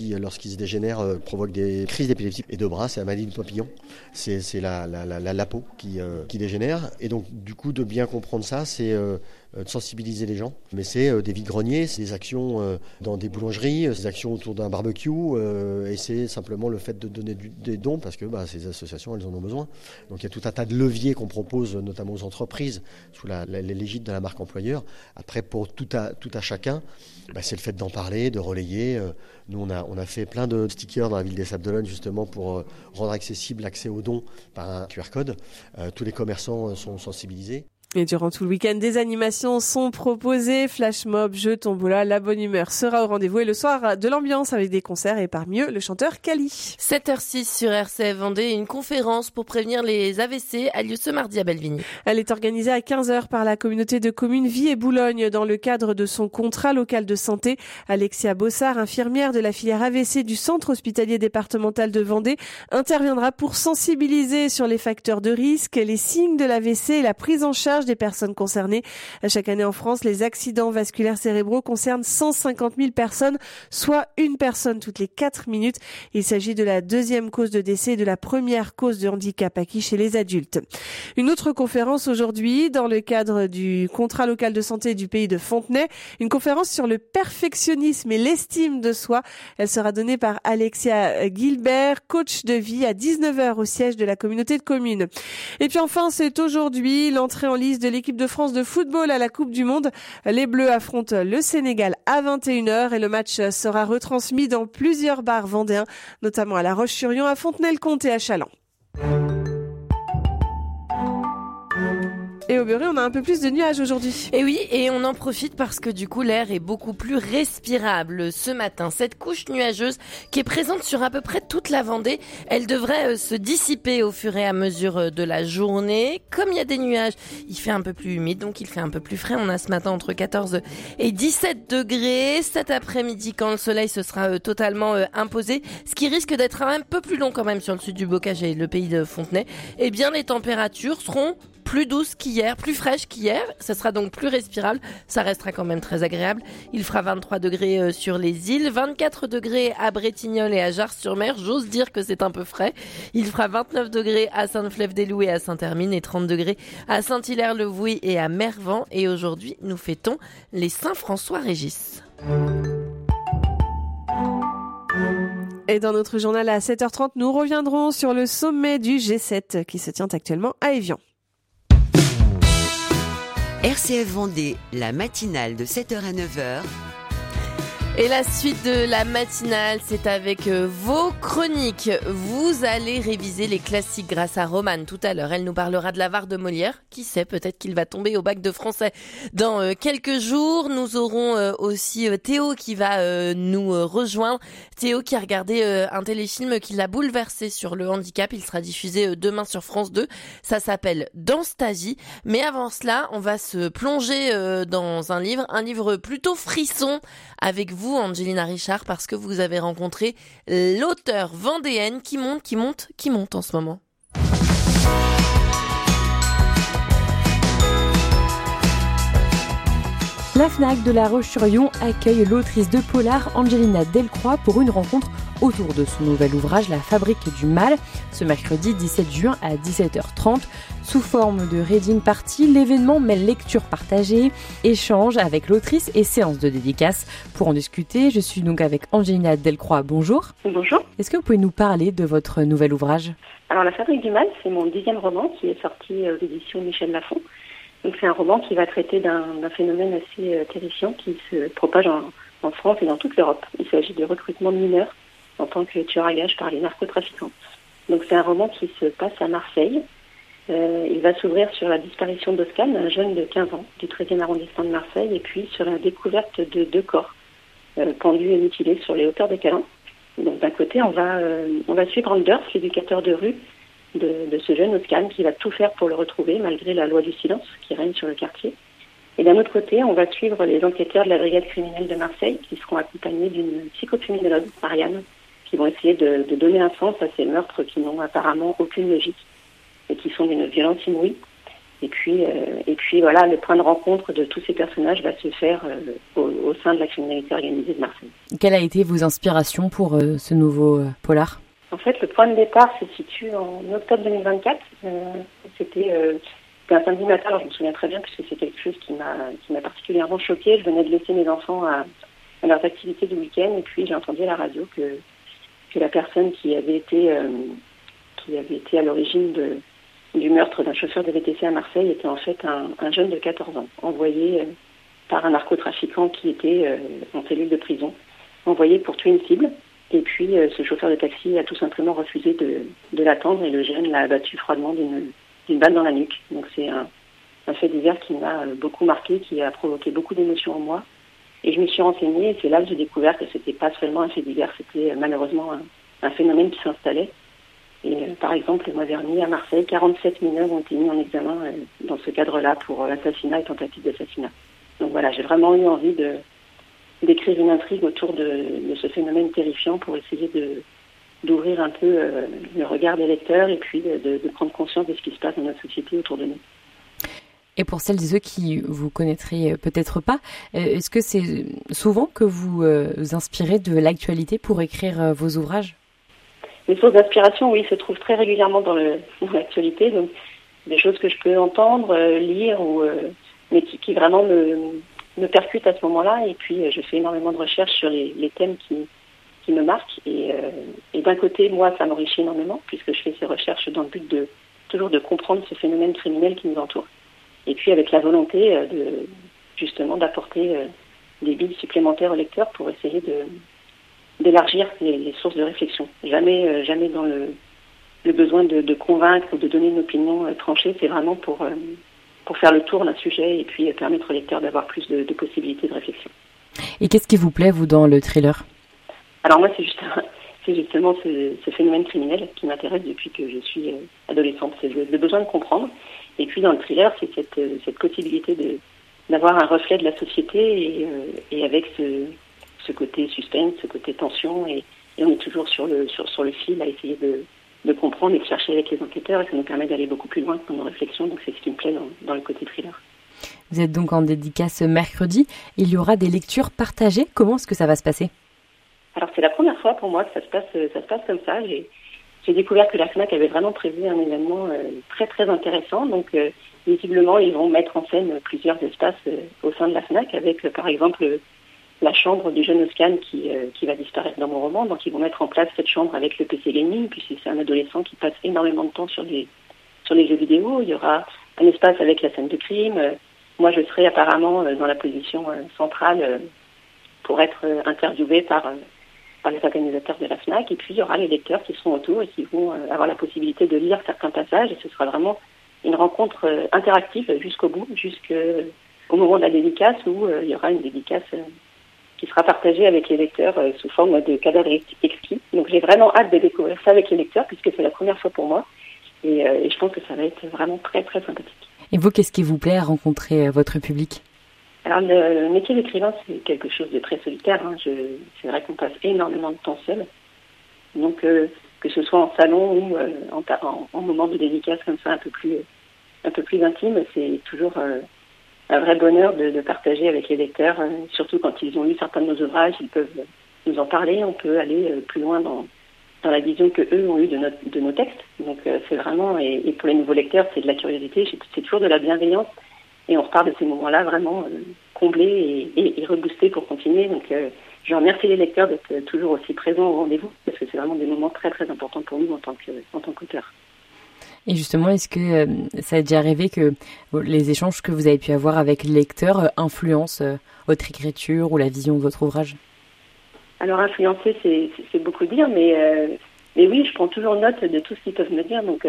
Lorsqu'ils se dégénèrent, provoquent des crises d'épilepsie et de bras, c'est la maladie du papillon. C'est la peau qui dégénère. Et donc, du coup, de bien comprendre ça, c'est de sensibiliser les gens. Mais c'est des vide-greniers, c'est des actions dans des boulangeries, des actions autour d'un barbecue. Et c'est simplement le fait de donner des dons parce que ces associations, elles en ont besoin. Donc, il y a tout un tas de leviers qu'on propose, notamment aux entreprises, sous l'égide de la marque employeur. Après, pour tout à chacun, c'est le fait d'en parler, de relayer. Nous, on a fait plein de stickers dans la ville des Sables-d'Olonne, justement, pour rendre accessible l'accès aux dons par un QR code. Tous les commerçants sont sensibilisés. Et durant tout le week-end, des animations sont proposées. Flash mob, jeux, tombola, la bonne humeur sera au rendez-vous. Et le soir, de l'ambiance avec des concerts et parmi eux, le chanteur Kali. 7h06 sur RCF Vendée. Une conférence pour prévenir les AVC a lieu ce mardi à Belvigny. Elle est organisée à 15h par la communauté de communes Vie et Boulogne dans le cadre de son contrat local de santé. Alexia Bossard, infirmière de la filière AVC du centre hospitalier départemental de Vendée, interviendra pour sensibiliser sur les facteurs de risque, les signes de l'AVC et la prise en charge des personnes concernées. Chaque année en France, les accidents vasculaires cérébraux concernent 150 000 personnes, soit une personne toutes les 4 minutes. Il s'agit de la deuxième cause de décès et de la première cause de handicap acquis chez les adultes. Une autre conférence aujourd'hui dans le cadre du contrat local de santé du pays de Fontenay, une conférence sur le perfectionnisme et l'estime de soi. Elle sera donnée par Alexia Gilbert, coach de vie, à 19h au siège de la communauté de communes. Et puis enfin, c'est aujourd'hui l'entrée en lice de l'équipe de France de football à la Coupe du Monde. Les Bleus affrontent le Sénégal à 21h et le match sera retransmis dans plusieurs bars vendéens, notamment à La Roche-sur-Yon, à Fontenay-le-Comte et à Challans. Et au Berry, on a un peu plus de nuages aujourd'hui. Et oui, et on en profite parce que du coup, l'air est beaucoup plus respirable ce matin. Cette couche nuageuse qui est présente sur à peu près toute la Vendée, elle devrait se dissiper au fur et à mesure de la journée. Comme il y a des nuages, il fait un peu plus humide, donc il fait un peu plus frais. On a ce matin entre 14 et 17 degrés. Cet après-midi, quand le soleil se sera totalement imposé, ce qui risque d'être un peu plus long quand même sur le sud du Bocage et le pays de Fontenay, eh bien les températures seront plus douce qu'hier, plus fraîche qu'hier. Ça sera donc plus respirable. Ça restera quand même très agréable. Il fera 23 degrés sur les îles, 24 degrés à Bretignolles et à Jars-sur-Mer. J'ose dire que c'est un peu frais. Il fera 29 degrés à Sainte-Flève-des-Loups et à Saint-Hermine et 30 degrés à Saint-Hilaire-le-Vouy et à Mervan. Et aujourd'hui, nous fêtons les Saint-François-Régis. Et dans notre journal à 7h30, nous reviendrons sur le sommet du G7 qui se tient actuellement à Évian. RCF Vendée, la matinale de 7h à 9h. Et la suite de la matinale, c'est avec vos chroniques. Vous allez réviser les classiques grâce à Romane tout à l'heure. Elle nous parlera de l'Avare de Molière. Qui sait, peut-être qu'il va tomber au bac de français dans quelques jours. Nous aurons aussi Théo qui va nous rejoindre. Théo qui a regardé un téléfilm qui l'a bouleversé sur le handicap. Il sera diffusé demain sur France 2. Ça s'appelle Dans ta vie. Mais avant cela, on va se plonger dans un livre plutôt frisson avec vous, Angelina Richard, parce que vous avez rencontré l'auteure vendéenne qui monte en ce moment. La FNAC de La Roche-sur-Yon accueille l'autrice de polar Angelina Delcroix pour une rencontre autour de son nouvel ouvrage La Fabrique du mal, ce mercredi 17 juin à 17h30. Sous forme de reading party, l'événement mêle lecture partagée, échange avec l'autrice et séance de dédicace. Pour en discuter, je suis donc avec Angelina Delcroix. Bonjour. Bonjour. Est-ce que vous pouvez nous parler de votre nouvel ouvrage ? Alors La Fabrique du mal, c'est mon 10e roman qui est sorti aux éditions Michel Lafon. Donc c'est un roman qui va traiter d'un phénomène assez terrifiant qui se propage en France et dans toute l'Europe. Il s'agit de recrutement de mineurs en tant que tueurs à gages par les narcotrafiquants. Donc c'est un roman qui se passe à Marseille. Il va s'ouvrir sur la disparition d'Oscar, un jeune de 15 ans du 13e arrondissement de Marseille, et puis sur la découverte de 2 corps pendus et mutilés sur les hauteurs des Calanques. Donc d'un côté, on va suivre Anders, l'éducateur de rue de ce jeune Oscar, qui va tout faire pour le retrouver malgré la loi du silence qui règne sur le quartier. Et d'un autre côté, on va suivre les enquêteurs de la brigade criminelle de Marseille qui seront accompagnés d'une psychocriminologue, Ariane, qui vont essayer de donner un sens à ces meurtres qui n'ont apparemment aucune logique et qui sont d'une violence inouïe. Et puis voilà, le point de rencontre de tous ces personnages va se faire au sein de la criminalité organisée de Marseille. Quelle a été vos inspirations pour ce nouveau polar ? En fait, le point de départ se situe en octobre 2024. C'était un samedi matin, alors je me souviens très bien puisque c'est quelque chose qui m'a particulièrement choquée. Je venais de laisser mes enfants à leurs activités du week-end et puis j'ai entendu à la radio que la personne qui avait été à l'origine du meurtre d'un chauffeur de VTC à Marseille était en fait un jeune de 14 ans, envoyé par un narcotrafiquant qui était en cellule de prison, envoyé pour tuer une cible. Et puis ce chauffeur de taxi a tout simplement refusé de l'attendre et le jeune l'a abattu froidement d'une balle dans la nuque. Donc c'est un fait divers qui m'a beaucoup marqué, qui a provoqué beaucoup d'émotions en moi. Et je me suis renseignée et c'est là que j'ai découvert que c'était pas seulement un fait divers, c'était malheureusement un phénomène qui s'installait. Et par exemple, le mois dernier à Marseille, 47 mineurs ont été mis en examen dans ce cadre-là pour assassinat et tentative d'assassinat. Donc voilà, j'ai vraiment eu envie d'écrire une intrigue autour de ce phénomène terrifiant pour essayer d'ouvrir un peu le regard des lecteurs et puis de prendre conscience de ce qui se passe dans notre société autour de nous. Et pour celles et ceux qui vous connaîtraient peut-être pas, est-ce que c'est souvent que vous inspirez de l'actualité pour écrire vos ouvrages ? Les sources d'inspiration, oui, se trouvent très régulièrement dans l'actualité, donc des choses que je peux entendre, lire, mais qui vraiment me percutent à ce moment-là. Et puis, je fais énormément de recherches sur les thèmes qui me marquent. Et d'un côté, moi, ça m'enrichit énormément, puisque je fais ces recherches dans le but toujours de comprendre ce phénomène criminel qui nous entoure. Et puis, avec la volonté justement d'apporter des billes supplémentaires au lecteur pour essayer d'élargir les sources de réflexion. Jamais dans le besoin de convaincre ou de donner une opinion tranchée, c'est vraiment pour faire le tour d'un sujet et puis permettre au lecteur d'avoir plus de possibilités de réflexion. Et qu'est-ce qui vous plaît, vous, dans le thriller ? Alors moi, c'est justement ce phénomène criminel qui m'intéresse depuis que je suis adolescente. C'est le besoin de comprendre. Et puis dans le thriller, c'est cette possibilité d'avoir un reflet de la société et avec ce côté suspense, ce côté tension, et on est toujours sur le fil à essayer de comprendre et de chercher avec les enquêteurs, et ça nous permet d'aller beaucoup plus loin dans nos réflexions, donc c'est ce qui me plaît dans le côté thriller. Vous êtes donc en dédicace mercredi, il y aura des lectures partagées, comment est-ce que ça va se passer ? Alors c'est la première fois pour moi que ça se passe comme ça. J'ai découvert que la FNAC avait vraiment prévu un événement très très intéressant, donc visiblement ils vont mettre en scène plusieurs espaces au sein de la FNAC avec par exemple la chambre du jeune Oscan qui va disparaître dans mon roman. Donc ils vont mettre en place cette chambre avec le PC Gaming, puisque c'est un adolescent qui passe énormément de temps sur les jeux vidéo. Il y aura un espace avec la scène de crime. Moi je serai apparemment dans la position centrale pour être interviewée par les organisateurs de la FNAC. Et puis il y aura les lecteurs qui seront autour et qui vont avoir la possibilité de lire certains passages. Et ce sera vraiment une rencontre interactive jusqu'au bout, jusqu'au moment de la dédicace où il y aura une dédicace qui sera partagé avec les lecteurs sous forme de cadavres exquis. Donc j'ai vraiment hâte de découvrir ça avec les lecteurs puisque c'est la première fois pour moi et je pense que ça va être vraiment très très sympathique. Et vous, qu'est-ce qui vous plaît à rencontrer votre public ? Alors le métier d'écrivain, c'est quelque chose de très solitaire. C'est vrai qu'on passe énormément de temps seul. Donc que ce soit en salon ou en moment de dédicace comme ça un peu plus intime, c'est toujours un vrai bonheur de partager avec les lecteurs, surtout quand ils ont lu certains de nos ouvrages, ils peuvent nous en parler, on peut aller plus loin dans la vision que eux ont eue de nos textes. Donc c'est vraiment, et pour les nouveaux lecteurs, c'est de la curiosité, c'est toujours de la bienveillance, et on repart de ces moments-là vraiment comblés et reboostés pour continuer. Donc je remercie les lecteurs d'être toujours aussi présents au rendez-vous, parce que c'est vraiment des moments très très importants pour nous en tant qu'auteurs. Et justement, est-ce que ça a déjà arrivé que les échanges que vous avez pu avoir avec les lecteurs influencent votre écriture ou la vision de votre ouvrage ? Alors influencer, c'est beaucoup dire, mais oui, je prends toujours note de tout ce qu'ils peuvent me dire. Donc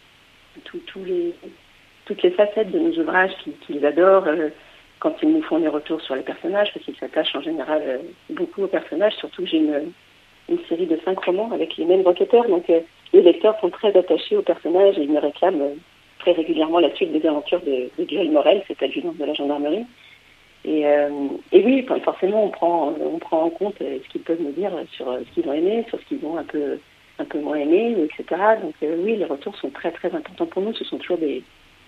toutes les facettes de nos ouvrages qu'ils adorent, quand ils nous font des retours sur les personnages, parce qu'ils s'attachent en général beaucoup aux personnages. Surtout que j'ai une série de 5 romans avec les mêmes enquêteurs, donc les lecteurs sont très attachés aux personnages et ils me réclament très régulièrement la suite des aventures de Joël Morel, cet adjudant de la gendarmerie. Et oui, forcément, on prend en compte ce qu'ils peuvent me dire sur ce qu'ils ont aimé, sur ce qu'ils ont un peu moins aimé, etc. Donc oui, les retours sont très très importants pour nous. Ce sont toujours des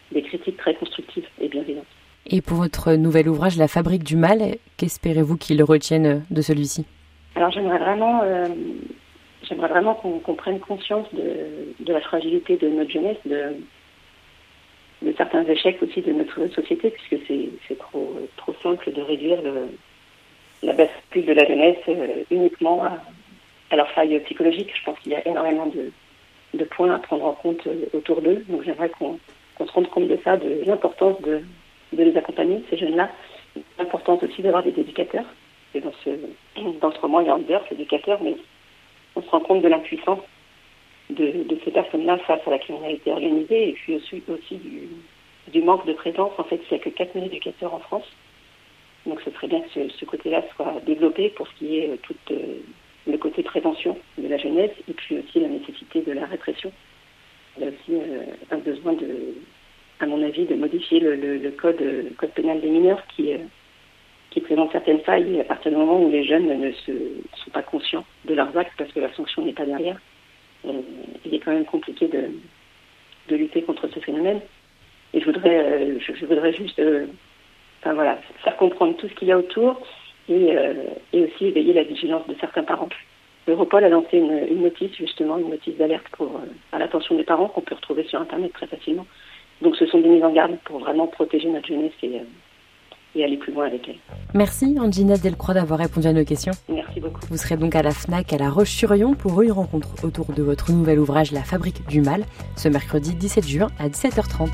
des critiques très constructives et bienveillantes. Et pour votre nouvel ouvrage, La fabrique du mal, qu'espérez-vous qu'il retienne de celui-ci ? Alors j'aimerais vraiment qu'on prenne conscience de la fragilité de notre jeunesse, de certains échecs aussi de notre société, puisque c'est trop simple de réduire la bascule de la jeunesse uniquement à leur faille psychologique. Je pense qu'il y a énormément de points à prendre en compte autour d'eux. Donc j'aimerais qu'on se rende compte de ça, de l'importance de les accompagner, ces jeunes-là, l'importance aussi d'avoir des éducateurs. Et dans ce roman, il y a Anders, l'éducateur, mais on se rend compte de l'impuissance de ces personnes-là face à la criminalité organisée, et puis aussi du manque de présence. En fait, il n'y a que 4000 éducateurs en France. Donc ce serait bien que ce côté-là soit développé pour ce qui est tout le côté prévention de la jeunesse, et puis aussi la nécessité de la répression. Il y a aussi un besoin à mon avis, de modifier le code pénal des mineurs qui présente certaines failles à partir du moment où les jeunes ne sont pas conscients de leurs actes parce que la sanction n'est pas derrière. Il est quand même compliqué de lutter contre ce phénomène. Et je voudrais juste faire comprendre tout ce qu'il y a autour et aussi éveiller la vigilance de certains parents. Europol a lancé une notice d'alerte à l'attention des parents qu'on peut retrouver sur Internet très facilement. Donc ce sont des mises en garde pour vraiment protéger notre jeunesse et aller plus loin avec elle. Merci Angelina Delcroix d'avoir répondu à nos questions. Merci beaucoup. Vous serez donc à la FNAC à La Roche-sur-Yon pour une rencontre autour de votre nouvel ouvrage La fabrique du mal, ce mercredi 17 juin à 17h30.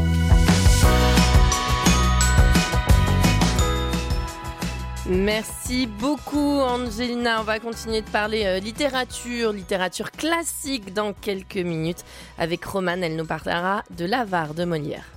Merci beaucoup Angelina. On va continuer de parler littérature classique dans quelques minutes. Avec Romane, elle nous parlera de l'Avare de Molière.